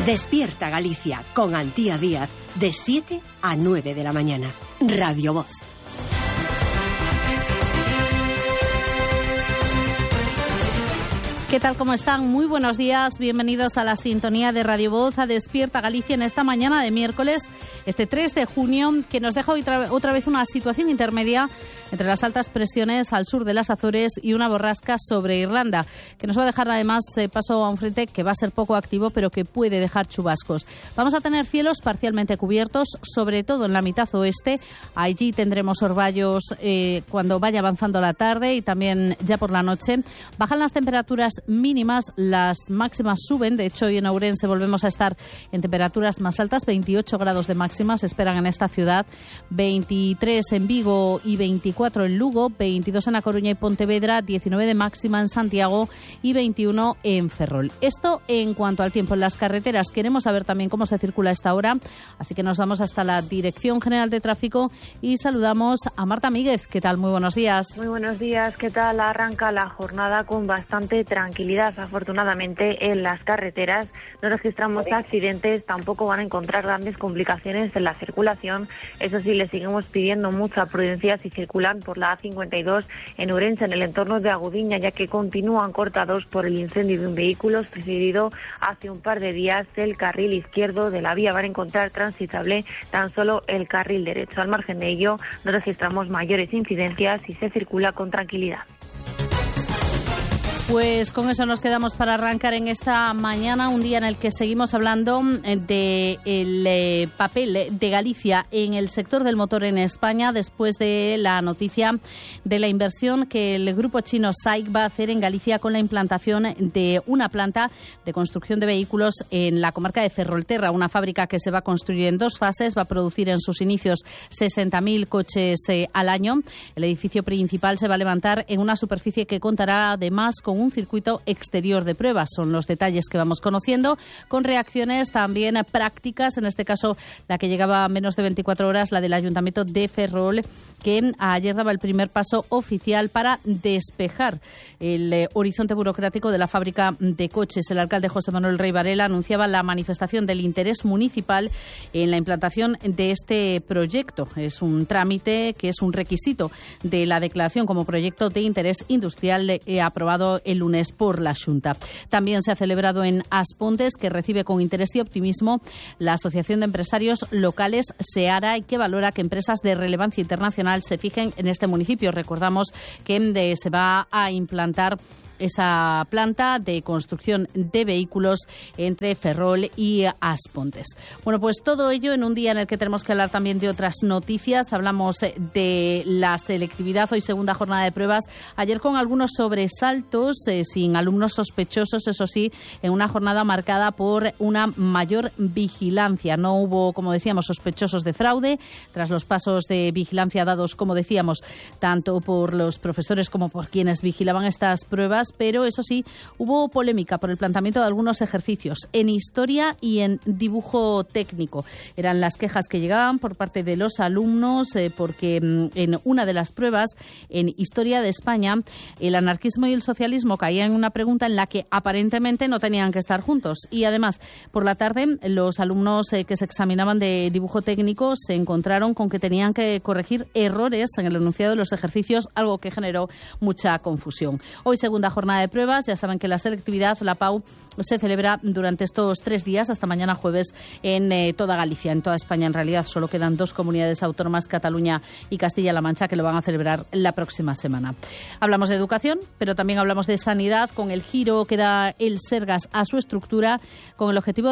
Despierta Galicia con Antía Díaz de 7 a 9 de la mañana. Radio Voz. ¿Qué tal? ¿Cómo están? Muy buenos días. Bienvenidos a la sintonía de Radio Voz, a Despierta Galicia en esta mañana de miércoles, este 3 de junio, que nos deja otra vez una situación intermedia entre las altas presiones al sur de las Azores y una borrasca sobre Irlanda, que nos va a dejar además paso a un frente que va a ser poco activo, pero que puede dejar chubascos. Vamos a tener cielos parcialmente cubiertos, sobre todo en la mitad oeste. Allí tendremos orvallos cuando vaya avanzando la tarde y también ya por la noche. Bajan las temperaturas mínimas, las máximas suben. De hecho, hoy en Ourense volvemos a estar en temperaturas más altas, 28 grados de máximas se esperan en esta ciudad, 23 en Vigo y 24 en Lugo, 22 en A Coruña y Pontevedra, 19 de máxima en Santiago y 21 en Ferrol. Esto en cuanto al tiempo en las carreteras. Queremos saber también cómo se circula a esta hora, así que nos vamos hasta la Dirección General de Tráfico y saludamos a Marta Míguez. ¿Qué tal? Muy buenos días. Muy buenos días. ¿Qué tal? Arranca la jornada con bastante tranquilidad. Afortunadamente en las carreteras no registramos accidentes, tampoco van a encontrar grandes complicaciones en la circulación. Eso sí, les seguimos pidiendo mucha prudencia si circulan por la A52 en Ourense, en el entorno de Agudiña, ya que continúan cortados por el incendio de un vehículo sucedido hace un par de días. El carril izquierdo de la vía van a encontrar transitable tan solo el carril derecho. Al margen de ello, no registramos mayores incidencias y se circula con tranquilidad. Pues con eso nos quedamos para arrancar en esta mañana, un día en el que seguimos hablando del papel de Galicia en el sector del motor en España, después de la noticia de la inversión que el grupo chino SAIC va a hacer en Galicia con la implantación de una planta de construcción de vehículos en la comarca de Ferrolterra, una fábrica que se va a construir en dos fases, va a producir en sus inicios 60.000 coches al año. El edificio principal se va a levantar en una superficie que contará además con un circuito exterior de pruebas. Son los detalles que vamos conociendo, con reacciones también prácticas, en este caso la que llegaba a menos de 24 horas, la del Ayuntamiento de Ferrol, que ayer daba el primer paso oficial para despejar el horizonte burocrático de la fábrica de coches. El alcalde José Manuel Rey Varela anunciaba la manifestación del interés municipal en la implantación de este proyecto. Es un trámite que es un requisito de la declaración como proyecto de interés industrial aprobado el lunes por la Xunta. También se ha celebrado en Aspontes, que recibe con interés y optimismo la Asociación de Empresarios Locales SEARA, y que valora que empresas de relevancia internacional se fijen en este municipio. Recordamos que se va a implantar esa planta de construcción de vehículos entre Ferrol y Aspontes. Bueno, pues todo ello en un día en el que tenemos que hablar también de otras noticias. Hablamos de la selectividad, hoy segunda jornada de pruebas. Ayer con algunos sobresaltos, sin alumnos sospechosos, eso sí, en una jornada marcada por una mayor vigilancia. No hubo, como decíamos, sospechosos de fraude, tras los pasos de vigilancia dados, como decíamos, tanto por los profesores como por quienes vigilaban estas pruebas. Pero eso sí, hubo polémica por el planteamiento de algunos ejercicios en historia y en dibujo técnico. Eran las quejas que llegaban por parte de los alumnos porque en una de las pruebas, en Historia de España, el anarquismo y el socialismo caían en una pregunta en la que aparentemente no tenían que estar juntos. Y además, por la tarde, los alumnos que se examinaban de dibujo técnico se encontraron con que tenían que corregir errores en el enunciado de los ejercicios, algo que generó mucha confusión. Hoy, segunda jornada de pruebas. Ya saben que la selectividad, la PAU, se celebra durante estos 3 días, hasta mañana jueves, en toda Galicia, en toda España. En realidad solo quedan 2 comunidades autónomas, Cataluña y Castilla-La Mancha, que lo van a celebrar la próxima semana. Hablamos de educación, pero también hablamos de sanidad, con el giro que da el Sergas a su estructura, con el objetivo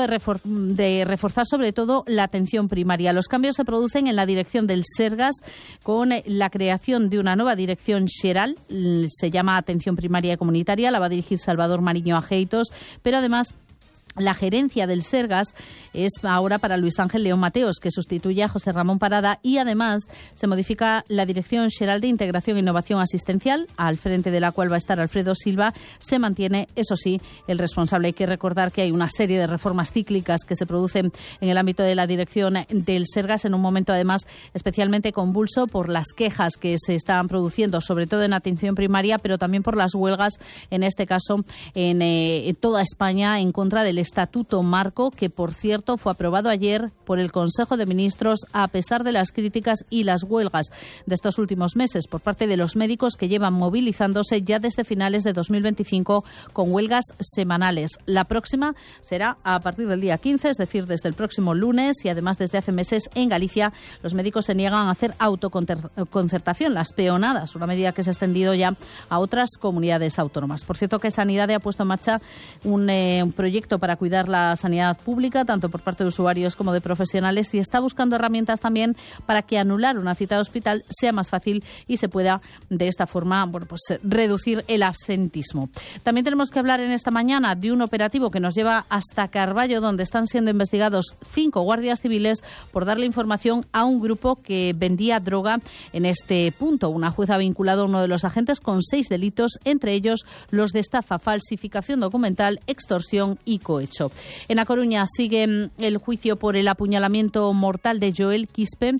de reforzar sobre todo la atención primaria. Los cambios se producen en la dirección del Sergas, con la creación de una nueva dirección xeral, se llama Atención Primaria y Comunitaria, la va a dirigir Salvador Mariño Ajeitos, pero además la gerencia del Sergas es ahora para Luis Ángel León Mateos, que sustituye a José Ramón Parada, y además se modifica la Dirección Xeral de Integración e Innovación Asistencial, al frente de la cual va a estar Alfredo Silva. Se mantiene, eso sí, el responsable. Hay que recordar que hay una serie de reformas cíclicas que se producen en el ámbito de la dirección del Sergas, en un momento además especialmente convulso por las quejas que se están produciendo, sobre todo en atención primaria, pero también por las huelgas, en este caso en toda España, en contra del Estatuto Marco, que por cierto fue aprobado ayer por el Consejo de Ministros a pesar de las críticas y las huelgas de estos últimos meses por parte de los médicos que llevan movilizándose ya desde finales de 2025 con huelgas semanales. La próxima será a partir del día 15, es decir, desde el próximo lunes, y además desde hace meses en Galicia los médicos se niegan a hacer autoconcertación, las peonadas, una medida que se ha extendido ya a otras comunidades autónomas. Por cierto, que Sanidad ha puesto en marcha un proyecto para cuidar la sanidad pública, tanto por parte de usuarios como de profesionales, y está buscando herramientas también para que anular una cita de hospital sea más fácil y se pueda de esta forma reducir el absentismo. También tenemos que hablar en esta mañana de un operativo que nos lleva hasta Carballo, donde están siendo investigados 5 guardias civiles por darle información a un grupo que vendía droga en este punto. Una jueza ha vinculado a uno de los agentes con 6 delitos, entre ellos los de estafa, falsificación documental, extorsión y cohecho. En A Coruña sigue el juicio por el apuñalamiento mortal de Joel Quispe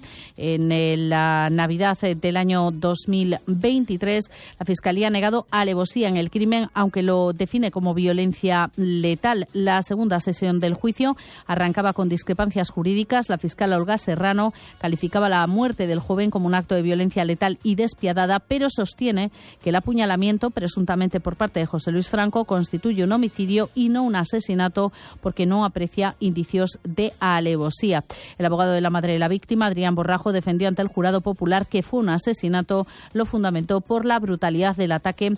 en la Navidad del año 2023. La Fiscalía ha negado alevosía en el crimen, aunque lo define como violencia letal. La segunda sesión del juicio arrancaba con discrepancias jurídicas. La fiscal Olga Serrano calificaba la muerte del joven como un acto de violencia letal y despiadada, pero sostiene que el apuñalamiento, presuntamente por parte de José Luis Franco, constituye un homicidio y no un asesinato, porque no aprecia indicios de alevosía. El abogado de la madre de la víctima, Adrián Borrajo, defendió ante el jurado popular que fue un asesinato. Lo fundamentó por la brutalidad del ataque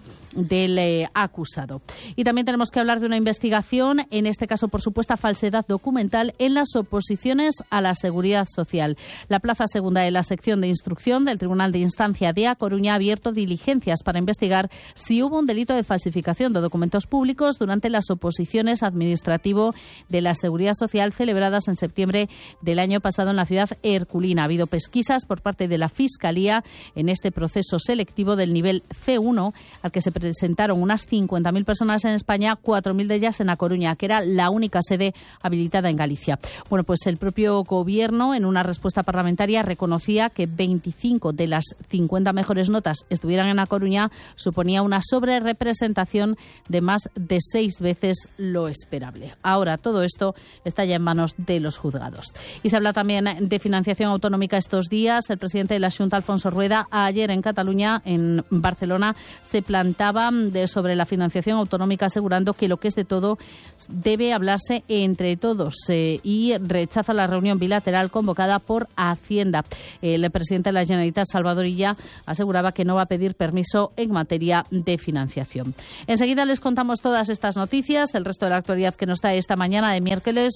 del acusado. Y también tenemos que hablar de una investigación, en este caso por supuesta falsedad documental en las oposiciones a la Seguridad Social. La Plaza Segunda de la sección de instrucción del Tribunal de Instancia de A Coruña ha abierto diligencias para investigar si hubo un delito de falsificación de documentos públicos durante las oposiciones administrativo de la Seguridad Social celebradas en septiembre del año pasado en la ciudad herculina. Ha habido pesquisas por parte de la Fiscalía en este proceso selectivo del nivel C1, al que se presentaron unas 50.000 personas en España, 4.000 de ellas en A Coruña, que era la única sede habilitada en Galicia. Bueno, pues el propio Gobierno, en una respuesta parlamentaria, reconocía que 25 de las 50 mejores notas estuvieran en A Coruña, suponía una sobrerepresentación de más de 6 veces lo esperable. Ahora todo esto está ya en manos de los juzgados. Y se habla también de financiación autonómica estos días. El presidente de la Xunta, Alfonso Rueda, ayer en Cataluña, en Barcelona, se plantaba sobre la financiación autonómica, asegurando que lo que es de todo debe hablarse entre todos y rechaza la reunión bilateral convocada por Hacienda. El presidente de la Generalitat, Salvador Illa, aseguraba que no va a pedir permiso en materia de financiación. Enseguida les contamos todas estas noticias, el resto de la actualidad que nos da esta mañana de miércoles,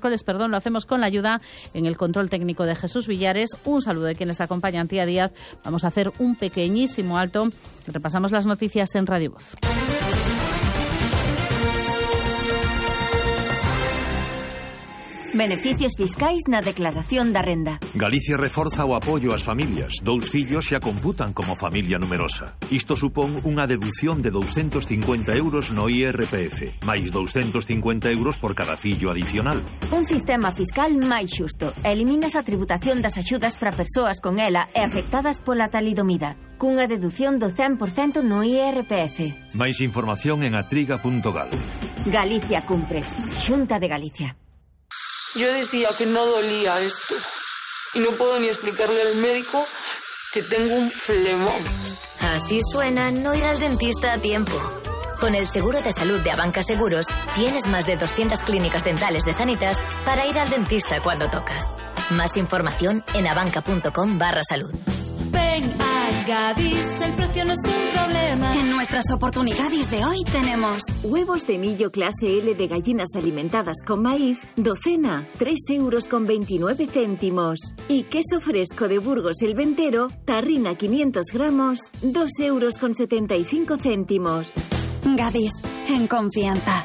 lo hacemos con la ayuda en el control técnico de Jesús Villares. Un saludo de quienes acompañan día a día. Vamos a hacer un pequeñísimo alto. Repasamos las noticias en Radio Voz. Beneficios fiscais na declaración da renda. Galicia reforza o apoio ás familias. 2 fillos xa computan como familia numerosa. Isto supón unha deducción de 250 euros no IRPF, máis 250 euros por cada fillo adicional. Un sistema fiscal máis xusto. Eliminas a tributación das axudas para persoas con ela e afectadas pola talidomida, cunha deducción do 100% no IRPF. Máis información en atriga.gal. Galicia cumpre. Xunta de Galicia. Yo decía que no dolía esto y no puedo ni explicarle al médico que tengo un flemón. Así suena no ir al dentista a tiempo. Con el seguro de salud de Abanca Seguros tienes más de 200 clínicas dentales de Sanitas para ir al dentista cuando toca. Más información en abanca.com/salud. Ven a Gadis, el precio no es un problema. En nuestras oportunidades de hoy tenemos huevos de millo clase L de gallinas alimentadas con maíz, docena, 3,29 €. Y queso fresco de Burgos el Ventero, tarrina 500 gramos, 2,75 €. Gadis, en confianza.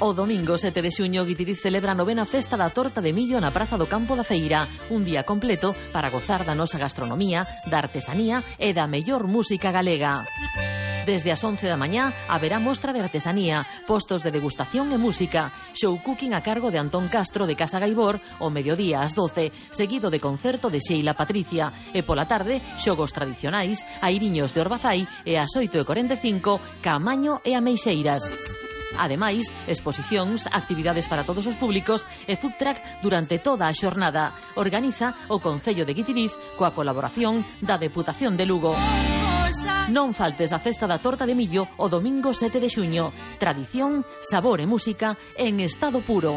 O domingo 7 de xuño, Guitiriz celebra a 9ª Festa da Torta de Millo na Praza do Campo da Feira. Un día completo para gozar da nosa gastronomía, da artesanía e da mellor música galega. Desde as 11 da mañá haberá mostra de artesanía, postos de degustación e música, show cooking a cargo de Antón Castro de Casa Gaibor, o mediodía ás 12, seguido de concerto de Sheila Patricia, e pola tarde, xogos tradicionais, airiños de Orbazai e ás 8:45, Caamaño e Ameixeiras. Ademais, exposicións, actividades para todos os públicos e food truck durante toda a xornada. Organiza o Concello de Guitiriz coa colaboración da Deputación de Lugo. Non faltes a Festa da Torta de Millo o domingo 7 de xuño. Tradición, sabor e música en estado puro.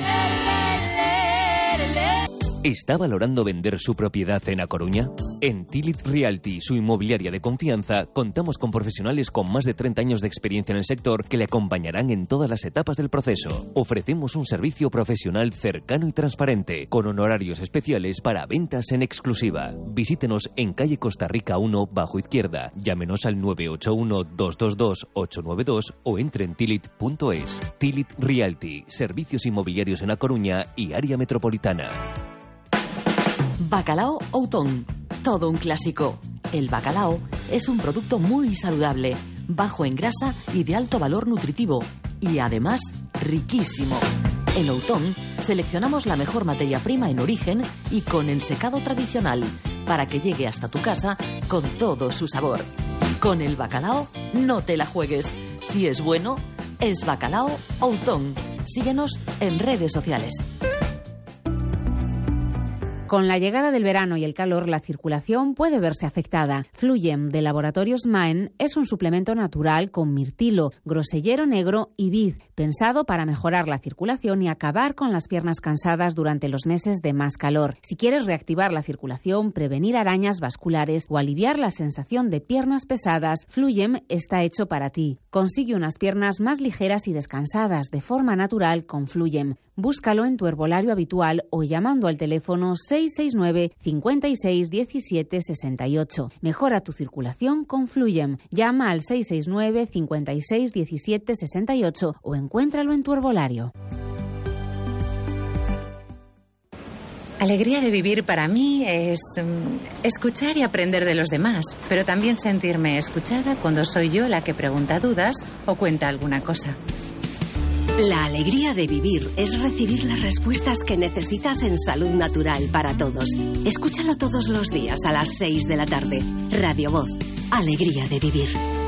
¿Está valorando vender su propiedad en A Coruña? En Tilit Realty, su inmobiliaria de confianza, contamos con profesionales con más de 30 años de experiencia en el sector que le acompañarán en todas las etapas del proceso. Ofrecemos un servicio profesional cercano y transparente, con honorarios especiales para ventas en exclusiva. Visítenos en calle Costa Rica 1, bajo izquierda. Llámenos al 981-222-892 o entre en tilit.es. Tilit Realty, servicios inmobiliarios en A Coruña y área metropolitana. Bacalao Outón, todo un clásico. El bacalao es un producto muy saludable, bajo en grasa y de alto valor nutritivo, y además riquísimo. En Outón seleccionamos la mejor materia prima en origen y con ensecado tradicional, para que llegue hasta tu casa con todo su sabor. Con el bacalao no te la juegues. Si es bueno, es Bacalao Outón. Síguenos en redes sociales. Con la llegada del verano y el calor, la circulación puede verse afectada. Fluyem, de Laboratorios Maen, es un suplemento natural con mirtilo, grosellero negro y vid, pensado para mejorar la circulación y acabar con las piernas cansadas durante los meses de más calor. Si quieres reactivar la circulación, prevenir arañas vasculares o aliviar la sensación de piernas pesadas, Fluyem está hecho para ti. Consigue unas piernas más ligeras y descansadas de forma natural con Fluyem. Búscalo en tu herbolario habitual o llamando al teléfono 669 56 17 68. Mejora tu circulación con Fluyem. Llama al 669 56 17 68 o encuéntralo en tu herbolario. Alegría de vivir para mí es escuchar y aprender de los demás, pero también sentirme escuchada cuando soy yo la que pregunta dudas o cuenta alguna cosa. La alegría de vivir es recibir las respuestas que necesitas en Salud Natural para todos. Escúchalo todos los días a las 6 de la tarde. Radio Voz. Alegría de vivir.